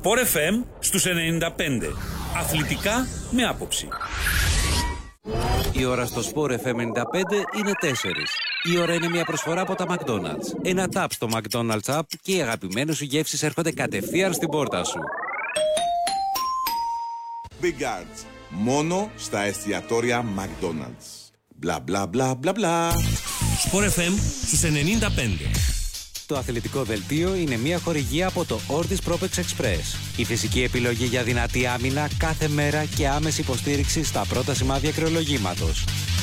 Sport FM στους 95. Αθλητικά με άποψη. Η ώρα στο Sport FM 95 είναι 4. Η ώρα είναι μια προσφορά από τα McDonald's. Ένα tap στο McDonald's app και οι αγαπημένες σου γεύσεις έρχονται κατευθείαν στην πόρτα σου. Big Guards. Μόνο στα εστιατόρια McDonald's. Μπλα μπλα μπλα μπλα μπλα. Sport FM στους 95. Το αθλητικό δελτίο είναι μια χορηγία από το Ortis Propex Express. Η φυσική επιλογή για δυνατή άμυνα κάθε μέρα και άμεση υποστήριξη στα πρώτα σημάδια κρεολογήματος.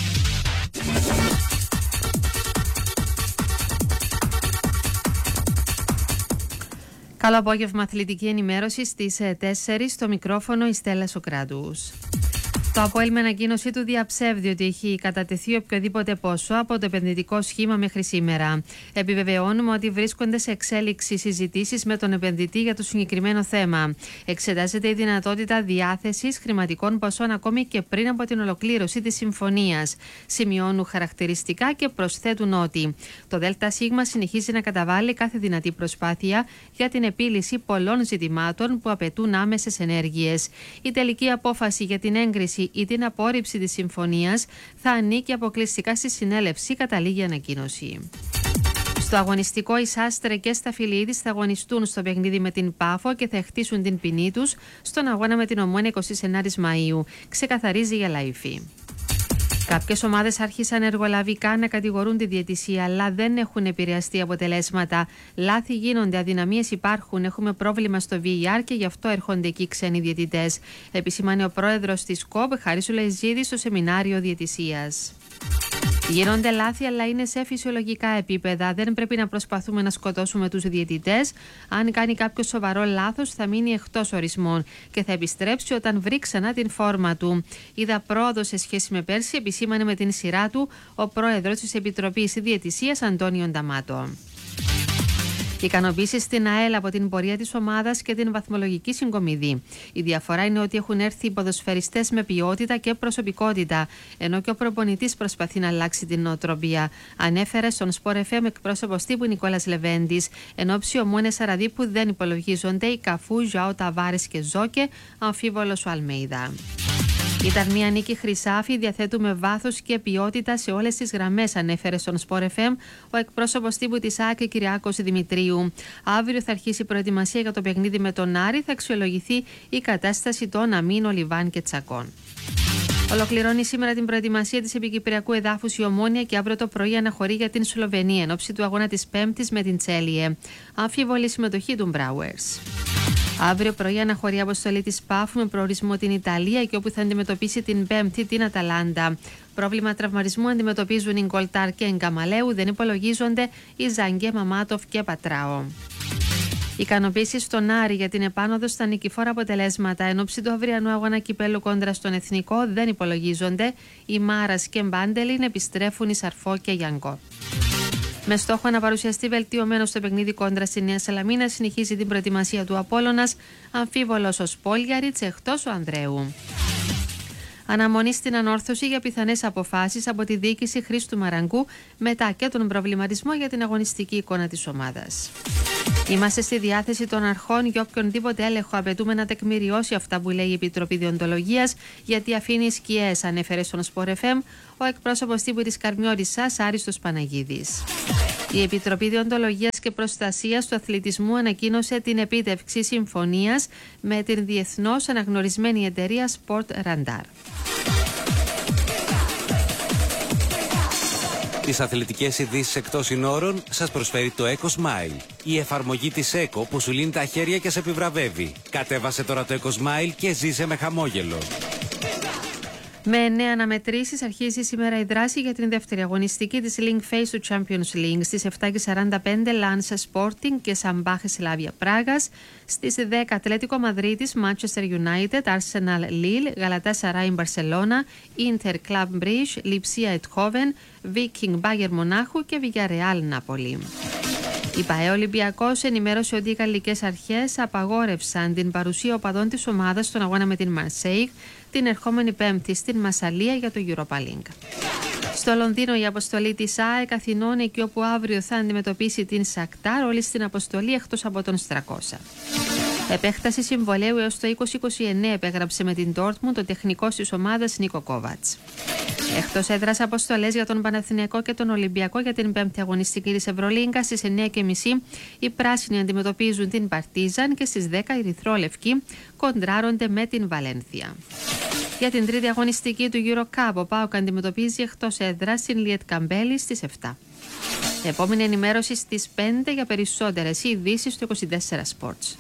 Καλό απόγευμα, αθλητική ενημέρωση στις 4 στο μικρόφωνο η Στέλλα Σοκράτους. Το ΑΠΟΕΛ με ανακοίνωσή του διαψεύδει ότι έχει κατατεθεί οποιοδήποτε ποσό από το επενδυτικό σχήμα μέχρι σήμερα. Επιβεβαιώνουμε ότι βρίσκονται σε εξέλιξη συζητήσεις με τον επενδυτή για το συγκεκριμένο θέμα. Εξετάζεται η δυνατότητα διάθεσης χρηματικών ποσών ακόμη και πριν από την ολοκλήρωση της συμφωνίας. Σημειώνουν χαρακτηριστικά και προσθέτουν ότι το ΔΣ συνεχίζει να καταβάλει κάθε δυνατή προσπάθεια για την επίλυση πολλών ζητημάτων που απαιτούν άμεσες ενέργειες. Η τελική απόφαση για την έγκριση ή την απόρριψη της συμφωνίας θα ανήκει αποκλειστικά στη συνέλευση, καταλήγει η ανακοίνωση. Στο αγωνιστικό, οι Σάστρε και Σταφυλίδης θα αγωνιστούν στο παιχνίδι με την Πάφο και θα χτίσουν την ποινή τους στον αγώνα με την Ομόνοια 29 Μαΐου, ξεκαθαρίζει η Αλαϊφή. Κάποιες ομάδες άρχισαν εργολαβικά να κατηγορούν τη διαιτησία, αλλά δεν έχουν επηρεαστεί αποτελέσματα. Λάθη γίνονται, αδυναμίες υπάρχουν, έχουμε πρόβλημα στο VAR και γι' αυτό έρχονται εκεί ξένοι διαιτητές. Επισημάνει ο πρόεδρος της ΚΟΠ, Χαρίς Λαϊζίδης, στο σεμινάριο διαιτησίας. Γίνονται λάθη, αλλά είναι σε φυσιολογικά επίπεδα. Δεν πρέπει να προσπαθούμε να σκοτώσουμε τους διαιτητές. Αν κάνει κάποιο σοβαρό λάθος, θα μείνει εκτός ορισμών και θα επιστρέψει όταν βρει ξανά την φόρμα του. Είδα πρόοδο σε σχέση με πέρσι, επισήμανε με την σειρά του ο πρόεδρος της Επιτροπής Διαιτησίας, Αντώνιο Νταμάτο. Ικανοποίηση στην ΑΕΛ από την πορεία της ομάδας και την βαθμολογική συγκομιδή. Η διαφορά είναι ότι έχουν έρθει οι ποδοσφαιριστές με ποιότητα και προσωπικότητα, ενώ και ο προπονητής προσπαθεί να αλλάξει την νοοτροπία. Ανέφερε στον Sport FM εκπρόσωπος τύπου Νικόλας Λεβέντης, ενώ ψιωμόνες Αραδί που δεν υπολογίζονται οι Καφού, Ζωάο Ταβάρες και Ζόκε, αμφίβολος ο Αλμέιδα. Ήταν μια νίκη χρυσάφι, διαθέτουμε βάθος και ποιότητα σε όλες τις γραμμές, ανέφερε στον Sport FM ο εκπρόσωπος τύπου της ΑΕΚ Κυριάκος Δημητρίου. Αύριο θα αρχίσει η προετοιμασία για το παιχνίδι με τον Άρη, θα αξιολογηθεί η κατάσταση των Αμίνο, Λιβάν και Τσακών. Ολοκληρώνει σήμερα την προετοιμασία της επικυπριακού εδάφους η Ομόνοια και αύριο το πρωί αναχωρεί για την Σλοβενία εν ώψη του αγώνα της Πέμπτης με την Τσέλιε. Αμφίβολη συμμετοχή του Μπράουερς. Αύριο πρωί αναχωρεί αποστολή της Πάφου με προορισμό την Ιταλία και όπου θα αντιμετωπίσει την Πέμπτη την Αταλάντα. Πρόβλημα τραυματισμού αντιμετωπίζουν οι Γκολτάρ και Εγκαμαλέου, δεν υπολογίζονται οι Ζαγκέ, Μαμάτοφ και Πατράο. Ικανοποίηση στον Άρη για την επάνωδο στα νικηφόρα αποτελέσματα εν ώψη του αυριανού αγώνα κυπέλου κόντρα στον Εθνικό δεν υπολογίζονται. Οι Μάρας και Μπάντελιν επιστρέφουν οι Σαρφό και Γιανγκό. Με στόχο να παρουσιαστεί βελτιωμένο στο παιχνίδι κόντρα στη Νέα Σαλαμίνα, συνεχίζει την προετοιμασία του Απόλλωνας, αμφίβολος ο Σπόλιαριτς, εκτός ο Ανδρέου. Αναμονή στην ανόρθωση για πιθανές αποφάσεις από τη διοίκηση Χρήστου Μαραγκού μετά και τον προβληματισμό για την αγωνιστική εικόνα της ομάδας. Είμαστε στη διάθεση των αρχών για οποιονδήποτε έλεγχο απαιτούμε να τεκμηριώσει αυτά που λέει η Επιτροπή Διοντολογίας, γιατί αφήνει σκιές, ανέφερε στον Sport FM ο εκπρόσωπος τύπου της Καρμιώτισσας Άριστος Παναγίδης. Η Επιτροπή Διοντολογίας και Προστασίας του Αθλητισμού ανακοίνωσε την επίτευξη συμφωνίας με την διεθνώς αναγνωρισμένη εταιρεία Sport Radar. Τις αθλητικές ειδήσεις εκτός συνόρων σας προσφέρει το Eco Smile. Η εφαρμογή της Eco που σου λύνει τα χέρια και σε επιβραβεύει. Κατέβασε τώρα το Eco Smile και ζήσε με χαμόγελο. Με 9 αναμετρήσεις αρχίζει σήμερα η δράση για την δεύτερη αγωνιστική της Link Phase του Champions League. Στις 7:45 Λάνσα Sporting και Σαμπάχε Σλάβια Πράγας. Στις 10 Ατλέτικο Μαδρίτης, Manchester United, Arsenal Lille, Γαλατάσαράι Μπαρσελόνα, Inter Club Brugge, Λιψία Ετχόβεν, Viking Bayern Μονάχου και Villarreal Νάπολη. Η ΠΑΕ Ολυμπιακός ενημέρωσε ότι οι γαλλικές αρχές απαγόρευσαν την παρουσία οπαδών της ομάδας στον αγώνα με την Μαρσέιγ την ερχόμενη Πέμπτη στην Μασσαλία για το Europa League. Στο Λονδίνο η αποστολή της ΑΕΚ Αθηνών, εκεί όπου αύριο θα αντιμετωπίσει την Σακτάρ, όλοι στην αποστολή εκτός από τον Στρακόσα. Επέκταση συμβολαίου έως το 2029 επέγραψε με την Ντόρτμουντ ο τεχνικός της ομάδας Νίκο Κόβατς. Εκτός έδρας, αποστολές για τον Παναθηναϊκό και τον Ολυμπιακό για την 5η αγωνιστική της Ευρωλίγκα στις 9:30 οι πράσινοι αντιμετωπίζουν την Παρτίζαν και στις 10 οι ερυθρόλευκοι κοντράρονται με την Βαλένθια. Για την τρίτη αγωνιστική του EuroCup, ο ΠΑΟΚ αντιμετωπίζει εκτός έδρας την Λιετ Καμπέλη στις 7. Επόμενη ενημέρωση στις 5 για περισσότερες ειδήσεις στο 24 Sports.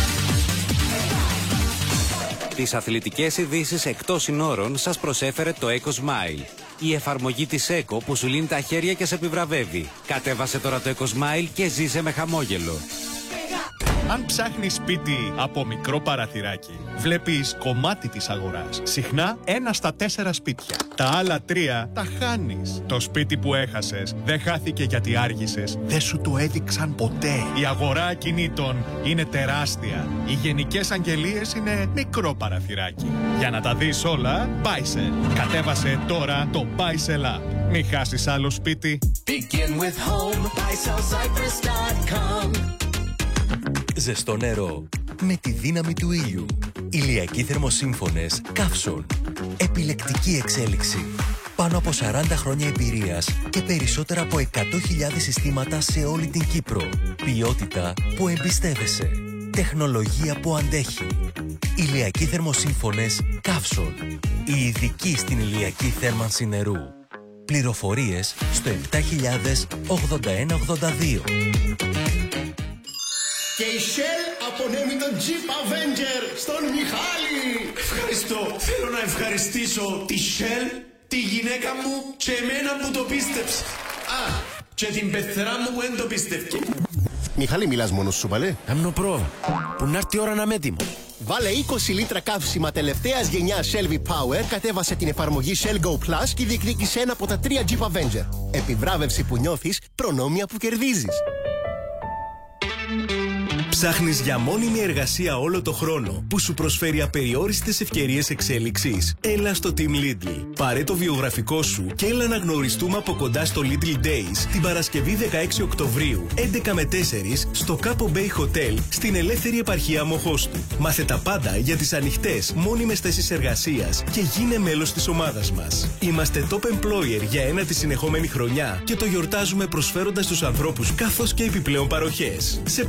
Τις αθλητικές ειδήσεις εκτός συνόρων σας προσέφερε το Eco Smile. Η εφαρμογή της Eco που σου λύνει τα χέρια και σε επιβραβεύει. Κατέβασε τώρα το Eco Smile και ζήσε με χαμόγελο. Αν ψάχνεις σπίτι από μικρό παραθυράκι, βλέπεις κομμάτι της αγοράς. Συχνά 1 στα 4 σπίτια. Τα άλλα 3 τα χάνεις. Το σπίτι που έχασες δεν χάθηκε γιατί άργησες. Δεν σου το έδειξαν ποτέ. Η αγορά ακινήτων είναι τεράστια. Οι γενικές αγγελίες είναι μικρό παραθυράκι. Για να τα δεις όλα, Buysell. Κατέβασε τώρα το Buysell App. Μην χάσεις άλλο σπίτι. Begin with home, BuySellCyprus.com. Ζεστό νερό με τη δύναμη του ήλιου. Ηλιακοί θερμοσύμφωνες Καύσον. Επιλεκτική εξέλιξη. Πάνω από 40 χρόνια εμπειρίας και περισσότερα από 100.000 συστήματα σε όλη την Κύπρο. Ποιότητα που εμπιστεύεσαι. Τεχνολογία που αντέχει. Ηλιακοί θερμοσύμφωνες Καύσον. Η ειδική στην ηλιακή θέρμανση νερού. Πληροφορίες στο 708182. Και η Shell απονέμει τον Jeep Avenger στον Μιχάλη. Ευχαριστώ. Θέλω να ευχαριστήσω τη Shell, τη γυναίκα μου και εμένα που το πίστεψε. Α, και την πεθερά μου που δεν το πίστευκε. Μιχάλη, μιλάς μόνος σου, παλέ. Αμνοπρό, που να έρθει η ώρα να είμαι έτοιμο. Βάλε 20 λίτρα καύσιμα τελευταίας γενιάς Shell V-Power, κατέβασε την εφαρμογή Shell Go Plus και διεκδίκησε ένα από τα 3 Jeep Avenger. Επιβράβευση που νιώθεις, προνόμια που κερδίζεις. Ψάχνεις για μόνιμη εργασία όλο το χρόνο που σου προσφέρει απεριόριστες ευκαιρίες εξέλιξης? Έλα στο Team Lidl. Πάρε το βιογραφικό σου και έλα να γνωριστούμε από κοντά στο Lidl Days την Παρασκευή 16 Οκτωβρίου 11 με 4 στο Capo Bay Hotel στην ελεύθερη επαρχία Μοχώστου. Μάθε τα πάντα για τις ανοιχτές μόνιμες θέσεις εργασίας και γίνε μέλος της ομάδας μας. Είμαστε top employer για 1η συνεχόμενη χρονιά και το γιορτάζουμε προσφέροντας στους ανθρώπους καθώς και επιπλέον παροχές. Σε